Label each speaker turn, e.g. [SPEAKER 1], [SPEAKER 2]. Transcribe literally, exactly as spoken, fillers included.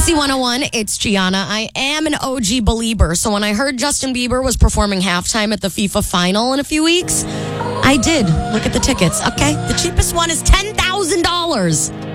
[SPEAKER 1] C one oh one, it's Gianna. I am an O G believer, so when I heard Justin Bieber was performing halftime at the FIFA final in a few weeks, I did look at the tickets, okay? The cheapest one is ten thousand dollars.